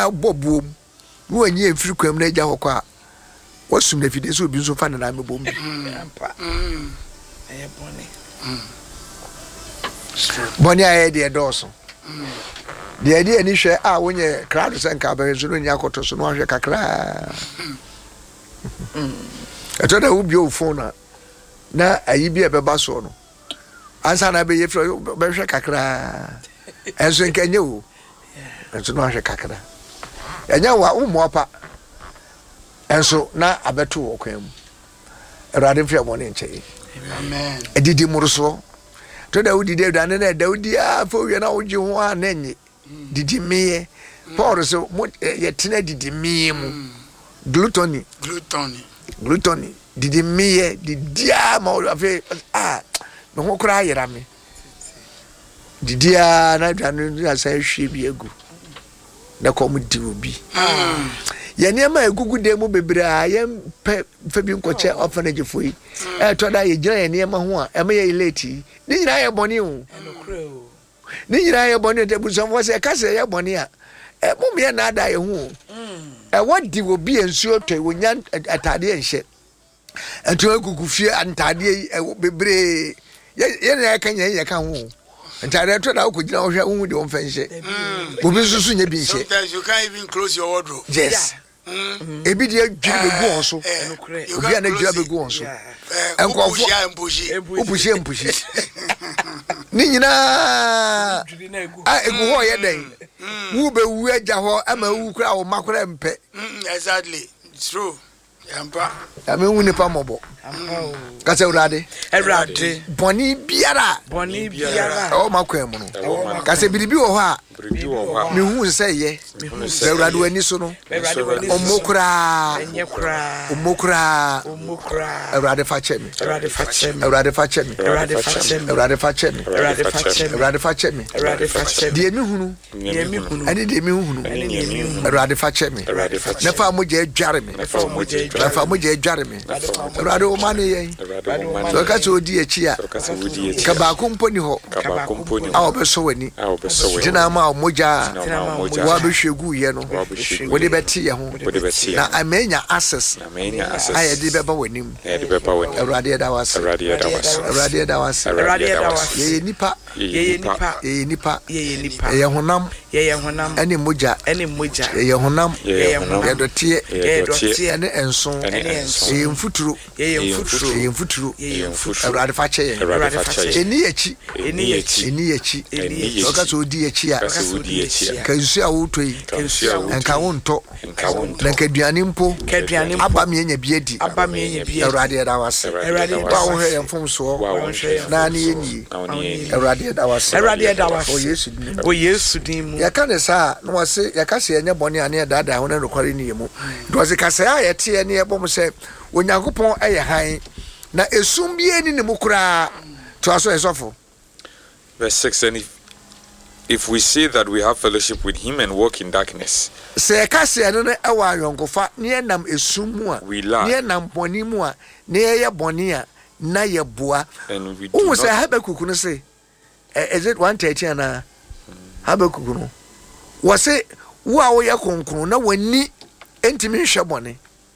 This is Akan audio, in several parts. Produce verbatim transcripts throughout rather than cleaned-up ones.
na bobom no anyi emfiri kwam na agya hokɔ a wasum na fide so obi nso fa na na mebom bi ampa mm eh boni mm boni aye de dɔɔso de ade ani hwɛ a wonye crowd senka ba nso no nya koto so no ahwɛ kakra mm eto da ubi o phone na ayi bi e beba so no ansa na be ye fro be hwɛ kakra enso nkanye o enso no ahwɛ kakra enya wa ummo pa enso na abeto wo kwan mu erade mfia mo ne nkyɛ amen edidi muruso to da udi de dane na da udi a fo wie na wogi ho a na nye didi meye paul so ye tena didi meye mu gluttony gluttony gluttony didi meye didi a ma o afi ah me ho kura ayera me didi a na dane na sai hwe bi egu na kom di obi ye niam egugu de mu bebra ye fa bi nkoche orphanage foi e to da ye gina ye niam ho a e ma ye late ni nyina ye boni o ni nyina ye boni de bu so se ka se ye boni a e mu me na da ye ho e wodi obi ensuo to wonya atade enhye ento egugu fie antade bebre ye na ka nya ye ka ho entire to da ko gina wo hwe wo de wo mfanhye obi susu nya bi nhye sometimes you can't even close your wardrobe yes ebi de adwiri begu on so obi ana adwira begu on so enkofo opushi empushi ni nyina a egu ho ye den wu be wu agya ho ama wu kura wo makora mpe exactly it's true yampa ame wu ne pa mobo kase urade urade boni biara boni biara o makwam no kase biribi wo ho a mi hu nse ye se urade wani so no omokura enyekura omokura omokura urade fa chemi urade fa chemi urade fa chemi urade fa chemi urade fa chemi urade fa chemi urade fa chemi urade fa chemi de mi hunu de mi hunu ani de mi hunu urade fa chemi na fa mo je adware me na fa mo je na fa mo je adware me urade o mane ye so ka so di echi a ka ba ko mponi ho a obeso wani dina ma moja wa be hwegu ye no wo de beti ye ho na amenya access aye de beba wanim urade da was urade da was urade da was ye nipa ye nipa ye nipa ye nipa ye honam ye honam ene moja ene moja ye honam ye honam ye dotie ye dotie ene enso ene enso ye mfuturo ye mfuturo ye mfuturo ye mfuturo urade fa che ye urade fa che eni echi eni echi eni echi eni echi so ka so di echi a ka nsu a wotoi enka wonto enka duane mpo aba me nya biedi aba me nya biedi urade da was urade wa wo hwe yemfom so na ne yeni urade da was urade da was o yesu din o yesu din mu ya ka ne sa no wase ya ka se enya bone ane da da ho na rekware ne yemu do wase ka se a ye te ne yebom se onyankopon eye han na esum bi eni ne mukura to aso esofo. Verse six, and if, if we say that we have fellowship with him and walk in darkness, se ka se no e wa yonkofa ne nam esum mu a ne nam boni mu a ne ye boni a na ye boa and we do o not se Habakkuk no say is it one thirty na Habakkuk no wase wo a wo ye konkon na wani entimi hwe boni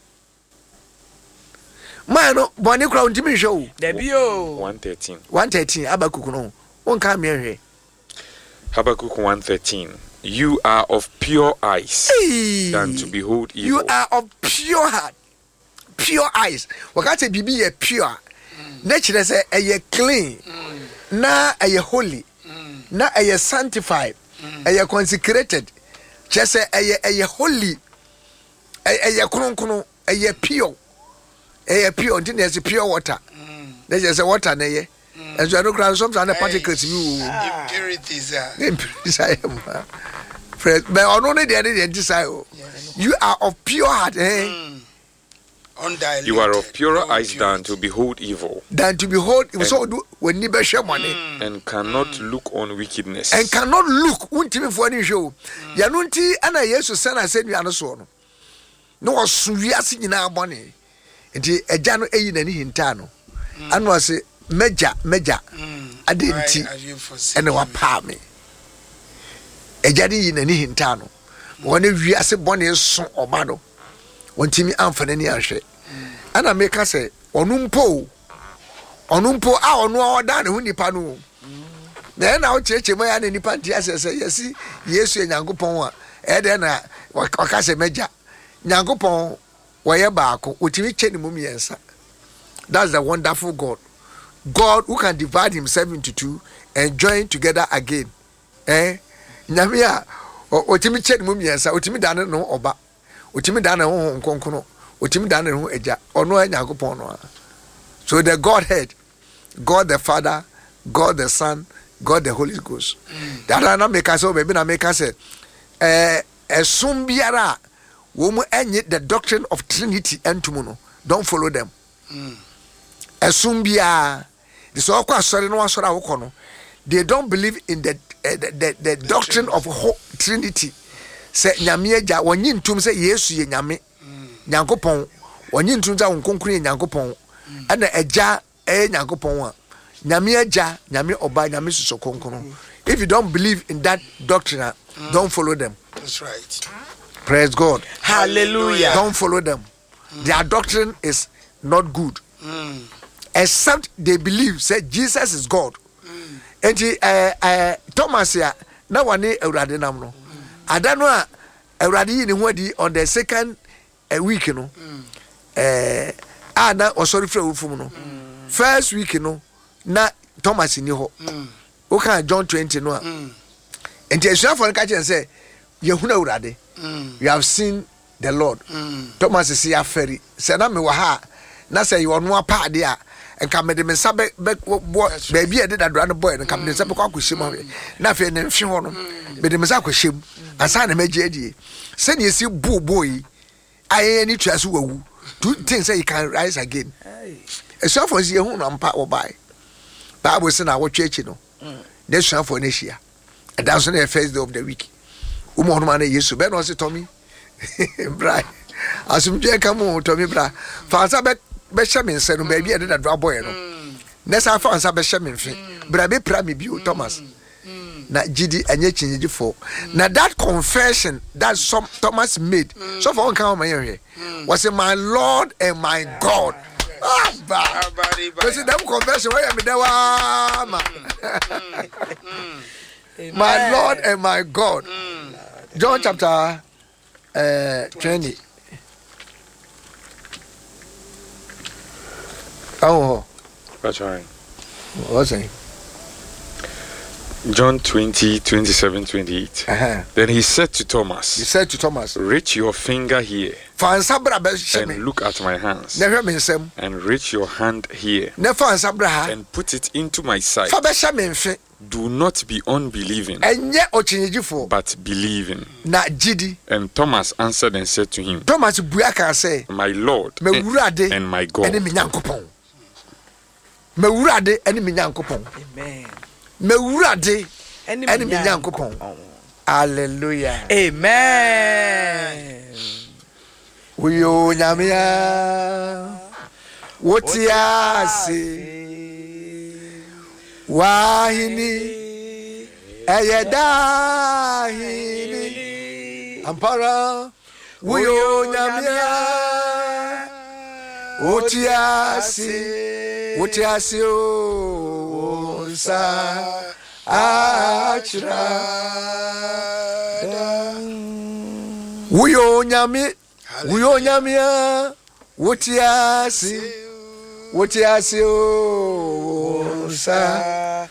man boni kra ntimi hwe o debio one thirteen one thirteen Habakkuk no won ka me hwe Habakkuk one thirteen. You are of pure eyes hey, than to behold evil. You are of pure heart, pure eyes. Wakati bibi ye pure. Nature say a clean, mm. na a holy, mm. na a sanctified, mm. a consecrated. Just say a holy, a kron kron, a pure, a pure. Until there's a pure water. Mm. There's just a water there. Mm. And so I don't grab some other particles. Impurities. Impurities. I am. But only the other desire. You are of pure heart, eh? Mm. Undiluted. You are of purer eyes than to behold evil. Than to behold evil. So do when you be share money. And cannot mm. look on wickedness. And cannot look. Untimi for any show. Yanunti ana Yesu sana said we are so no. No suwiase nyina abone. Enti eja no eyi nani hinta no. Anu ase meja meja. Adenti ene wa pa me. Eja ni nani hinta no. One we ase bone so oba do. Wontimi amfane ni ahwe. Ana meka say onu mpo onu mpo a onu oda ne hu nipa no. Na na wo cheche mo ya ne nipa ntia say say yesi Yesu Nyankopon a e de na waka say meja Nyankopon woye baako otimi che ne mum yensa. That's the wonderful God. God who can divide himself into two and join together again. Eh? Nyame a otimi che ne mum yensa otimi dane no oba. Otimi dane ho nkonkono. Otimi dane ho eja. Ono Nyankopon no. So the Godhead, God the Father, God the Son, God the Holy Ghost. Mm. That na make us baby na make us say eh esum biara wo mu enye the doctrine of Trinity entumu no. Don't follow them. Mm. Esum biara this all kwa sorry no asora wo no. They don't believe in the uh, the, the, the doctrine of whole Trinity. Say nyame agya wonyi ntum say Yesu ye nyame. Nyankopon wonyi ntum say wonkonkuru ye Nyankopon. Ana agya eh Nyankopon a nyame agya nyame oba nyame suso konkono. If you don't believe in that doctrine, mm. don't follow them. That's right. Praise God. Hallelujah. Don't follow them. Mm. Their doctrine is not good. Mm. Except they believe say Jesus is God. Mm. And uh, uh, Thomas ya na wane awurade nam no. Adano a awurade yi ne ho adi on the second uh, week no. Mm. Eh ah na osori fra wufum no. Mm. First week no na Thomas ni ho. Mm. O kan John twenty no a. Mm. Enti esuafo no ka chen say yehuna awurade. Mm. You have seen the Lord. Mm. Thomas is ya ferry. Say na me wa ha na say you no apa de a enka me de me sabe be baby e de dadra no boy enka me de sabe kwa kwahyem na fe ne mhwe ho no me de me sa kwahyem asa na magye adie se ne esi bu boy aye ni tuaso wawu two things say you can rise again. Esuafo si ehun no ampa wo bai Bible say na wo twachi no na esuafo na hia and that's on the first day of the week umo no ma na Yesu be no say Tommy bra asumje kamo Tommy bra fa sa be be shame nse no baby e de dadra boy no na sa fa nsa be shame mfe bra be pra me bi o Thomas na gidi anye chinyegifo na that confession that some Thomas made so for one come my here was my Lord and my God. Ah, ba. Because them confession where me there my Lord and my God. John chapter uh, twenty. Oh, that's right. What's it? John twenty, twenty-seven, twenty-eight. Uh-huh. Then he said to Thomas, He said to Thomas, reach your finger here and look at my hands. And reach your hand here and put it into my side. Do not be unbelieving, but believing. And Thomas answered and said to him, my Lord and, and my God. Amen. Mewurade eni mi Nyankopon. Hallelujah. Amen. Uyo nyamia wotiase wahini eyedahini ampara uyo nyamia wotiase wotiase o sa achra uyo nyami uyo nyamia wotiase wotiase o sa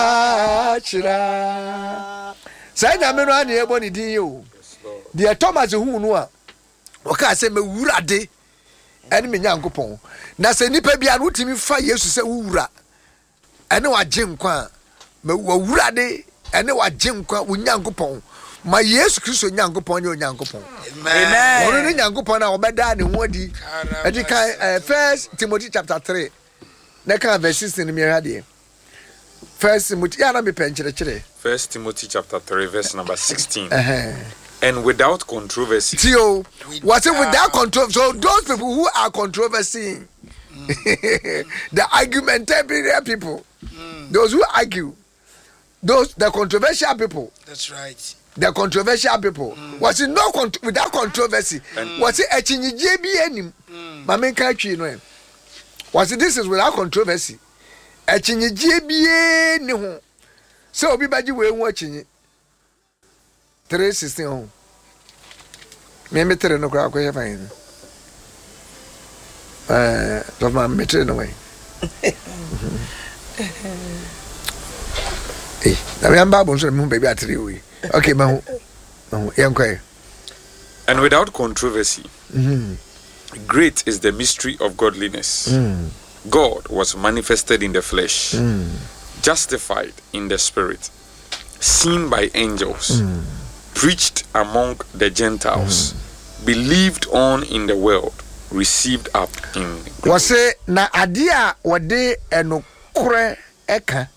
achra sai na me no ane ebo ni din yo de Thomas hu no a o ka se me wurade ene me Nyankopon na se nipa bia no timi fa Yesu se wura ene wa gyenkwa me wurade ene wa gyenkwa wo Nyankopon ma Yesu Kristo Nyankopon ne Nyankopon. Amen. Ono ne Nyankopon na obeda ne ho adi edi kan First Timothy chapter three na kan verse sixteen me hade First Timothy ya na me penchire chire First Timothy chapter three verse number sixteen. Uh-huh. And without controversy. Tio, what's it without controversy? So those people who are controversy, mm. the argumentative people, mm. those who argue, those the controversial people. That's right. the controversial people. Mm. Was it no con- without controversy? Mm. Was it a chinny J B N? Mamma country no. Was it this is without controversy? A chinny J B N. So be by you watching it. Three sixteen home. Maybe three no crowd quite fine. Uh, of my meter in a way. Hey, I'm Babylon, so I'm baby at three. Okay, my young quay. And without controversy, mm-hmm. great is the mystery of godliness. Mm. God was manifested in the flesh, mm. justified in the spirit, seen by angels, mm. preached among the Gentiles, mm. believed on in the world, received up in glory. Was it na adia wade eno kure eka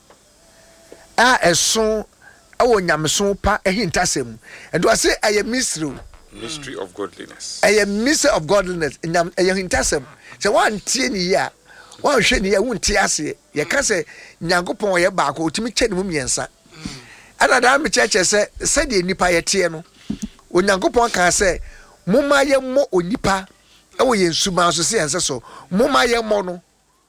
a eso awo nyamso pa ehintasem and was it a mystery mystery of godliness a mystery of godliness nyam ehintasem so one tie ni ya one hwe ni ya wonti ase ye ka se nyankopon ye ba ko otimi kye ne mu miensa ana da me cheche se se de nipa ye tie no onyankopon ka se moma ye mo onipa awo ye nsuma so se ense so moma ye mo no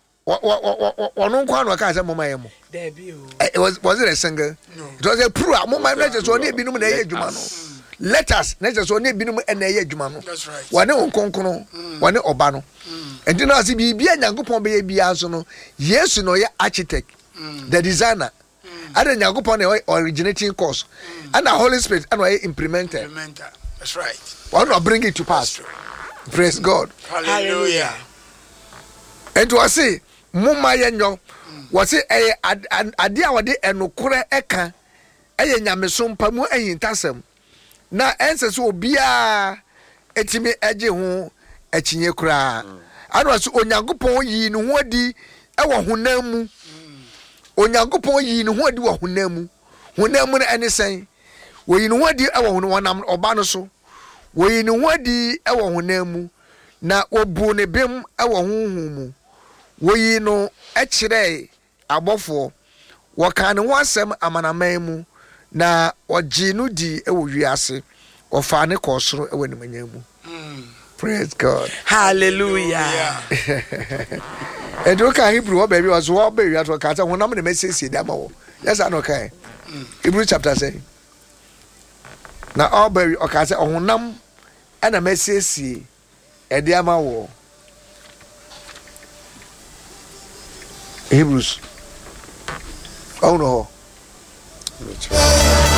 ono kwa no ka se moma ye mo there be it was was it a single no it was a proof moma na je so ne binum na ye adwuma no let us na je so ne binum na ye adwuma no that's right wane onkonkono wane oba no enti na se bibia nyankopon be ye bia so no yesu no ye architect the designer ada nyankopon na originating cause and the holy spirit and we implementer that's right why not bring it to pass praise god hallelujah and was say mumma yenyo was say eh ade a wode enokore eka eye nyameso mpa mu ayintasem na ense so obia etimi eje ho akinye kura anu so onyankopon yi ne ho adi ewo honam mu onyankopon yi ne ho adi wo honam mu honam mu na ene sen wo yi ne ho adi ewo honam oba no so wo yi ne ho adi ewo honam mu na obu ne bem ewo honhum mu wo yi no ekire abofo wo kan ne ho asem amanaman mu na oji no di ewo wiase ofa ne kosoro ewo ne manyamu praise god hallelujah and look at Hebrew what baby was what baby at what ho na me message dey amawo yes I know kai Hebrew chapter say na all baby o ka say ohunam ana message e dey amawo Hebrews oh no